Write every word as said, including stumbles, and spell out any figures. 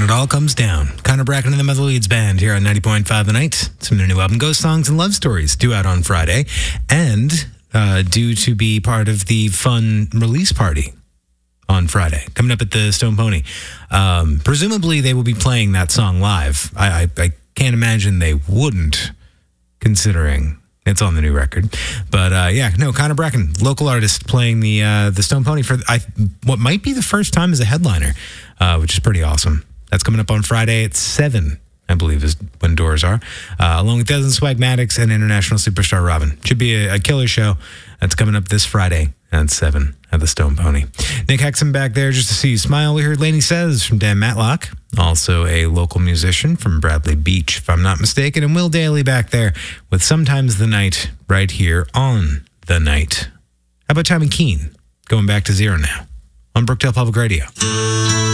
it all comes down. Connor Bracken and the Mother Leeds Band here on ninety point five The Night. Some of their new album, Ghost Songs and Love Stories, due out on Friday. And uh, due to be part of the fun release party on Friday, coming up at the Stone Pony. Um, presumably, they will be playing that song live. I, I, I can't imagine they wouldn't, considering it's on the new record. But uh, yeah, no, Connor Bracken, local artist, playing the uh, the Stone Pony for I, what might be the first time as a headliner, uh, which is pretty awesome. That's coming up on Friday at seven, I believe, is when doors are, uh, along with Desmond Swagmatics and International Superstar Robin. Should be a, a killer show. That's coming up this Friday at seven at the Stone Pony. Nick Hexum back there just to see you smile. We heard Lainey Says from Dan Matlock, also a local musician from Bradley Beach, if I'm not mistaken, and Will Daly back there with Sometimes the Night right here on The Night. How about Tommy Keene, going back to zero now on Brookdale Public Radio?